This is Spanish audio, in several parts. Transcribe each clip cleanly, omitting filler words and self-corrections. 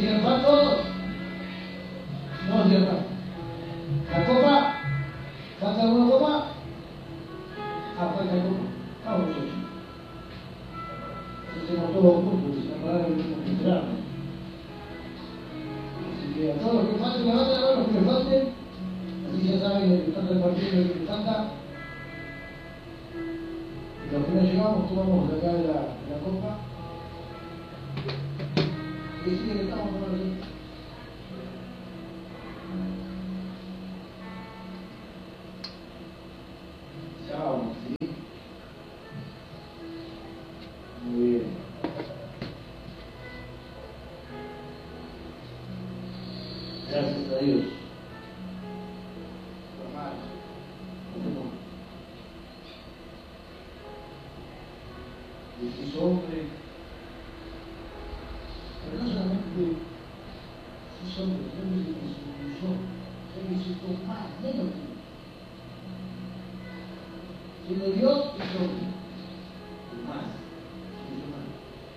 ¿Tienen pan todos? No, tienen pan. ¿La copa? ¿Falta alguna copa? Falta copa. Vamos, muchachos. Hacemos todos juntos, sin parar el mismo esperar. Así que a todos los que falten, levanten la mano, los que les falten. Así ya saben que están repartiendo lo que les falta. Y los que no llegamos, tomamos de acá de la copa. Y sí, que estamos tomando aquí. Chao, ¿sí? Muy bien. Gracias a Dios. Ese hombre, pero no solamente sus hombres, no es que se usó, se necesitó más, menos que sino Dios es hombre, y más, es humano.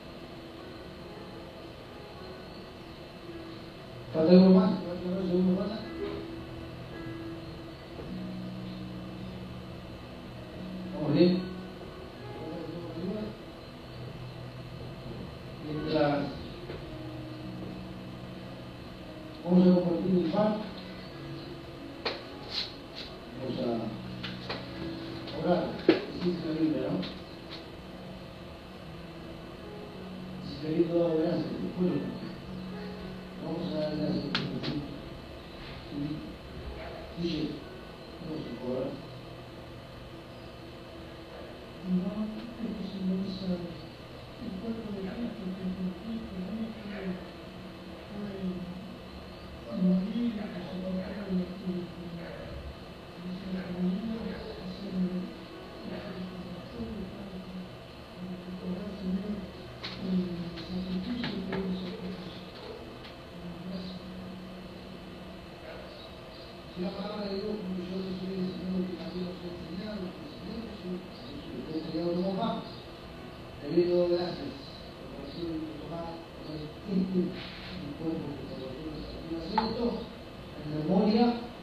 ¿Falta algo más? ¿Falta algo segundo más? ¿Vamos bien? Vamos a compartir el pan. Vamos a orar. Dice la Biblia, ¿no? Dice que Dios da gracias por el pueblo. Vamos a dar gracias por el pueblo. Dice, vamos a orar. No, que se me sabe. El pueblo de Cristo que conquista, no fue morir, que se lo haga en el tiempo. Dice la familia, hace la satisfacción de Padre, para recordar, Señor, el sacrificio que Él hizo por nosotros. Gracias. Si la palabra de Dios, como yo les estoy enseñando, que también nos ha enseñado, que el Señor Jesús, que he entregado como pan, le doy todo gracias por recibir y tomar mi cuerpo que por vosotros. Hacer esto en memoria